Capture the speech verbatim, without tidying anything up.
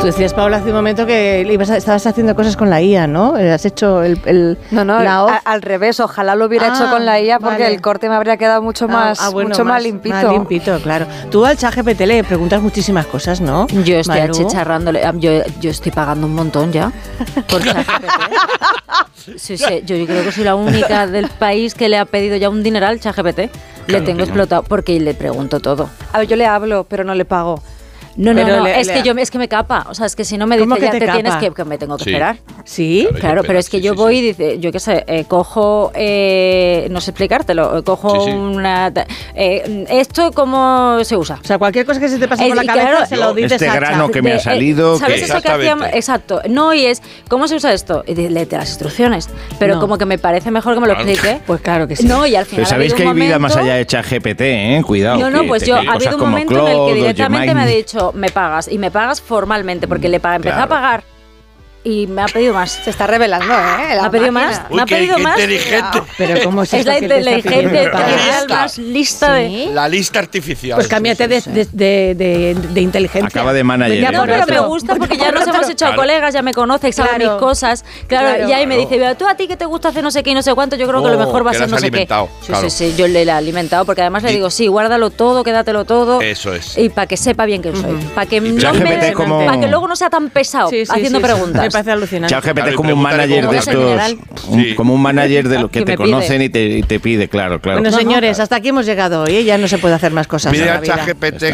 Tú decías, Paula, hace un momento que ibas a, estabas haciendo cosas con la I A, ¿no? Has hecho el... el no, no, la a, al revés. Ojalá lo hubiera ah, hecho con la I A porque vale. el corte me habría quedado mucho más, ah, ah, bueno, mucho más, más limpito. Más limpito, claro. Tú al ChatGPT le preguntas muchísimas cosas, ¿no? Yo estoy Maru. achicharrándole. Yo, yo estoy pagando un montón ya por ChatGPT. Sí, sí, yo creo que soy la única del país que le ha pedido ya un dineral al ChatGPT. Le Claro tengo que explotado porque le pregunto todo. A ver, yo le hablo, pero no le pago. No, no, pero no, le, es le... que yo es que me capa, o sea, es que si no me dice ¿Cómo que ya te te capa? tienes que, que me tengo que Sí. esperar. ¿Sí? Claro, Claro, pero es que sí, yo sí, voy sí. y dice, yo qué sé, eh, cojo, eh, no sé explicártelo, cojo Sí, sí. una... Eh, ¿Esto cómo se usa? O sea, cualquier cosa que se te pase Es- por la y cabeza claro, se lo dices este a grano Chat. que me ha De- salido, eh, ¿Sabes que- eso que hacíamos? Exactamente. Exacto. No, y es, ¿cómo se usa esto? Y de, léete las instrucciones. Pero No. como que me parece mejor que me lo Claro. explique. Pues claro que sí. No, y al final Pero sabéis ha que habido hay un vida momento- más allá de ChatGPT, ¿eh? Cuidado. No, no, que pues te- yo, que ha cosas habido un como momento en el que Claude o directamente me ha Gemini. dicho, me pagas, y me pagas formalmente, porque le pa- empecé Claro. a pagar y me ha pedido más. Se está revelando, ¿eh? ¿Me ha pedido más? Uy, ¿Me ha qué- pedido qué más? inteligente. Pero ¿cómo es Es esto la que te está inteligencia pidiendo pagar? artificial más lista de... ¿Sí? La lista artificial. Pues cámbiate de, de, de, de, de inteligencia. Acaba de manager, Vete a ¿eh? No, por pero otro. me gusta porque ya nos hemos hecho Claro. colegas, ya me conoce, sabe Claro. mis cosas. Claro, Claro. y ahí me dice, "Pero tú a ti que te gusta hacer no sé qué y no sé cuánto, yo creo que lo Oh, mejor va a que ser le no has sé qué". alimentado, Sí, claro. sí, sí, yo le he alimentado porque además le Di- digo, sí, guárdalo todo, quédatelo todo. Eso es. Y para que sepa bien quién soy. Para que, no ChatGPT me- como- para que luego no sea tan pesado Sí, sí, haciendo sí, sí. preguntas. Me parece alucinante. ChatGPT Claro, es y como un pregúntale manager cómo de es el estos, general. un- Sí. como un manager de los que, Que te me pide. conocen y te, y te pide, claro, claro. Bueno, señores, hasta aquí hemos llegado hoy, ¿eh? Ya no se puede hacer más cosas Pide en la a vida. ChatGPT